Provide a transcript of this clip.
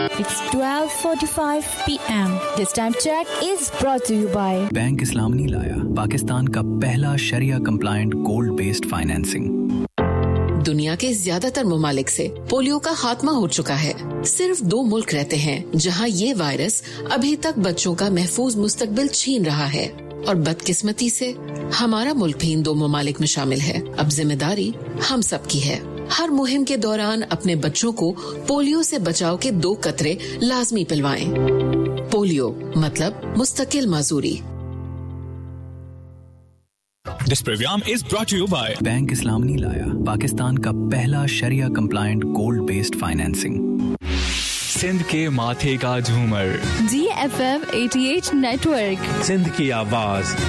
It's 12:45 p.m. This time check is brought to you by bank इस्लाम नहीं लाया, पाकिस्तान का पहला शरिया कंप्लायंट गोल्ड बेस्ड फाइनेंसिंग। दुनिया के ज्यादातर ममालिक से पोलियो का खात्मा हो चुका है। सिर्फ 2 मुल्क रहते हैं जहां ये वायरस अभी तक बच्चों का महफूज मुस्तकबिल छीन रहा है, और बदकिस्मती से हमारा मुल्क भी इन 2 ममालिक में शामिल है। अब जिम्मेदारी हम सब की है। हर मुहिम के दौरान अपने बच्चों को पोलियो से बचाव के 2 कतरे लाजमी पिलवाएं। पोलियो मतलब मुस्तकिल माजूरी। This program is brought to you by bank इस्लाम नहीं लाया, पाकिस्तान का पहला शरिया compliant gold based financing. Sindh के माथे का झूमर GFM 88 नेटवर्क, सिंध की आवाज